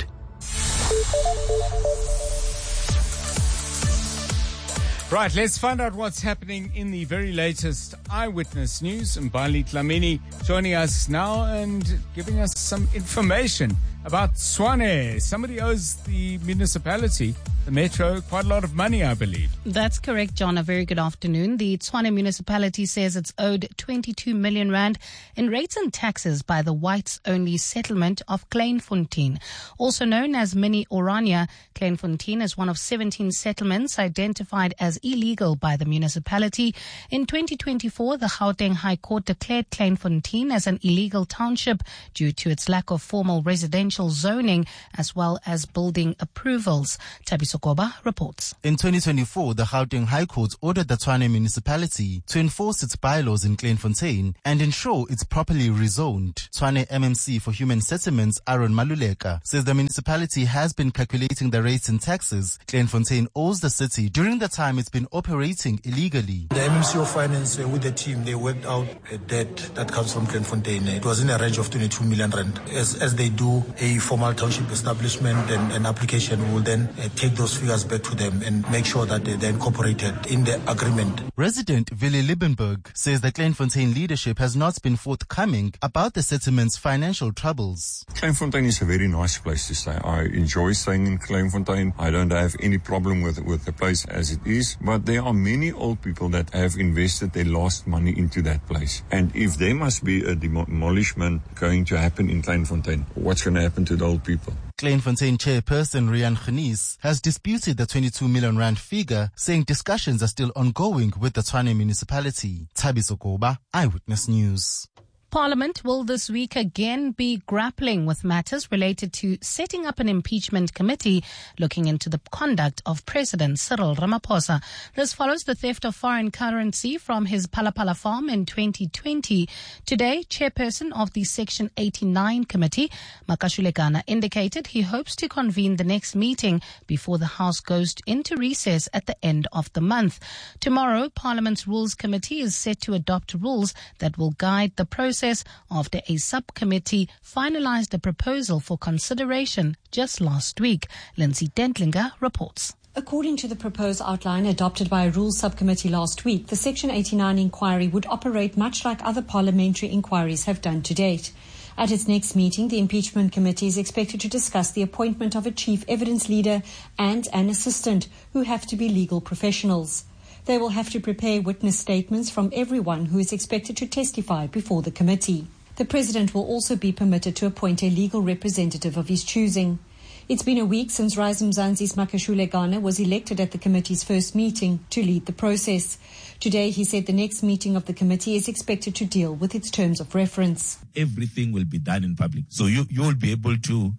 Right, let's find out what's happening in the very latest eyewitness news. Mbali Dlamini joining us now and giving us some information about Tshwane. Somebody owes the municipality, the metro, quite a lot of money, I believe. That's correct, John. A very good afternoon. The Tshwane municipality says it's owed 22 million rand in rates and taxes by the whites-only settlement of Kleinfontein. Also known as Mini Orania, Kleinfontein is one of 17 settlements identified as illegal by the municipality. In 2024, the Gauteng High Court declared Kleinfontein as an illegal township due to its lack of formal residential zoning as well as building approvals. Tabiso Koba reports. In 2024, the Gauteng High Court ordered the Tshwane municipality to enforce its bylaws in Kleinfontein and ensure it's properly rezoned. Tshwane MMC for Human Settlements, Aaron Maluleka, says the municipality has been calculating the rates and taxes Kleinfontein owes the city during the time it's been operating illegally. The MMC of Finance with the team, they worked out a debt that comes from Kleinfontein. It was in a range of 22 million rand. As they do a formal township establishment and an application, will then take those figures back to them and make sure that they're incorporated in the agreement. Resident Willie Liebenberg says the Kleinfontein leadership has not been forthcoming about the settlement's financial troubles. Kleinfontein is a very nice place to stay. I enjoy staying in Kleinfontein. I don't have any problem with the place as it is, but there are many old people that have invested their last money into that place. And if there must be a demolishment going to happen in Kleinfontein, what's going to happen to the old people? Kleinfontein chairperson Rian Genis has disputed the 22 million rand figure, saying discussions are still ongoing with the Tshwane municipality. Tabiso Koba, Eyewitness News. Parliament will this week again be grappling with matters related to setting up an impeachment committee looking into the conduct of President Cyril Ramaphosa. This follows the theft of foreign currency from his Palapala farm in 2020. Today, chairperson of the Section 89 committee, Makashule Gana, indicated he hopes to convene the next meeting before the House goes into recess at the end of the month. Tomorrow, Parliament's Rules Committee is set to adopt rules that will guide the process after a subcommittee finalized a proposal for consideration just last week. Lindsay Dentlinger reports. According to the proposed outline adopted by a Rules Subcommittee last week, the Section 89 inquiry would operate much like other parliamentary inquiries have done to date. At its next meeting, the Impeachment Committee is expected to discuss the appointment of a chief evidence leader and an assistant, who have to be legal professionals. They will have to prepare witness statements from everyone who is expected to testify before the committee. The President will also be permitted to appoint a legal representative of his choosing. It's been a week since Rise Mzansi's Makashule Gana was elected at the committee's first meeting to lead the process. Today, he said the next meeting of the committee is expected to deal with its terms of reference. Everything will be done in public. So you'll be able to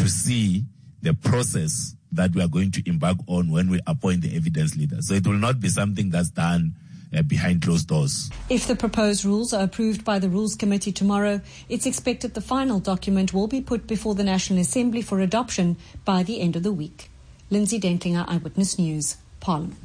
see the process that we are going to embark on when we appoint the evidence leader. So it will not be something that's done behind closed doors. If the proposed rules are approved by the Rules Committee tomorrow, it's expected the final document will be put before the National Assembly for adoption by the end of the week. Lindsay Dentlinger, Eyewitness News, Parliament.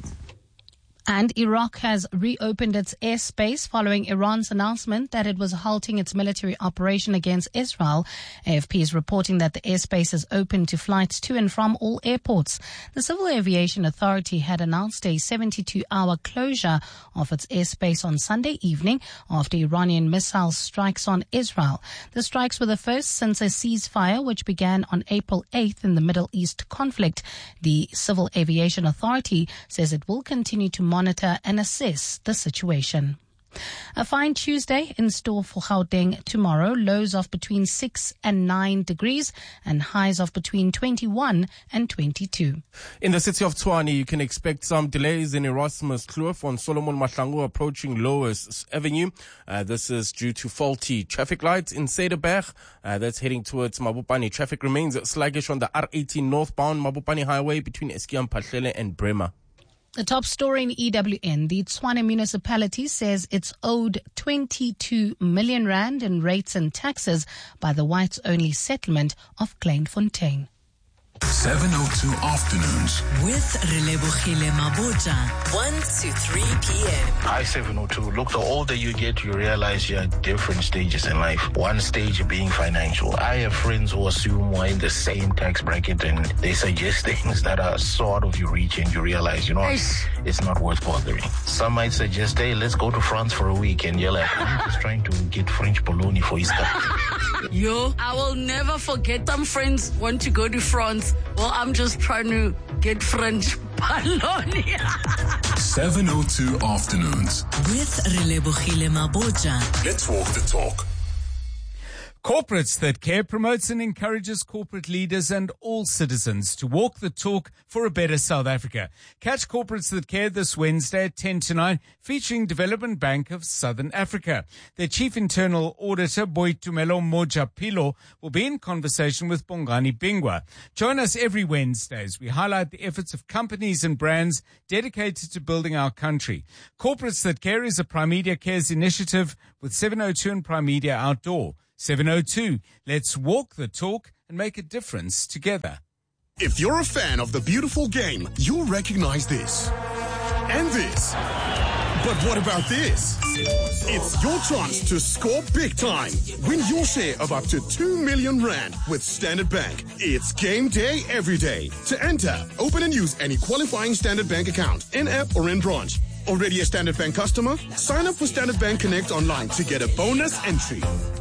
And Iraq has reopened its airspace following Iran's announcement that it was halting its military operation against Israel. AFP is reporting that the airspace is open to flights to and from all airports. The Civil Aviation Authority had announced a 72-hour closure of its airspace on Sunday evening after Iranian missile strikes on Israel. The strikes were the first since a ceasefire which began on April 8th in the Middle East conflict. The Civil Aviation Authority says it will continue to monitor and assess the situation. A fine Tuesday in store for Gauteng tomorrow. Lows of between 6 and 9 degrees and highs of between 21 and 22. In the city of Tshwane, you can expect some delays in Erasmus Kloof on Solomon Mahlangu approaching Lois Avenue. This is due to faulty traffic lights in Cederberg. That's heading towards Mabopane. Traffic remains sluggish on the R18 northbound Mabopane Highway between Eskiam Pahlele and Bremer. The top story in EWN, the Tshwane municipality says it's owed 22 million rand in rates and taxes by the whites-only settlement of Kleinfontein. 702 afternoons. With Relebohile Maboja, 1 to 3 p.m. Hi, 702. Look, the older you get, you realize you're at different stages in life. One stage being financial. I have friends who assume we're in the same tax bracket and they suggest things that are so out of your reach and you realize, you know, it's not worth bothering. Some might suggest, hey, let's go to France for a week, and you're like, I'm just trying to get French bologna for Easter. Yo, I will never forget some friends want to go to France. Well, I'm just trying to get French bologna. 702 afternoons. With Relebohile Maboja. Let's walk the talk. Corporates That Care promotes and encourages corporate leaders and all citizens to walk the talk for a better South Africa. Catch Corporates That Care this Wednesday at 10 to 9, featuring Development Bank of Southern Africa. Their Chief Internal Auditor, Boitumelo Mojapilo, will be in conversation with Bongani Bingwa. Join us every Wednesday as we highlight the efforts of companies and brands dedicated to building our country. Corporates That Care is a Primedia Cares initiative with 702 and Primedia Outdoor. 702, let's walk the talk and make a difference together. If you're a fan of the beautiful game, you'll recognize this. And this. But what about this? It's your chance to score big time. Win your share of up to 2 million rand with Standard Bank. It's game day every day. To enter, open and use any qualifying Standard Bank account, in-app or in branch. Already a Standard Bank customer? Sign up for Standard Bank Connect online to get a bonus entry.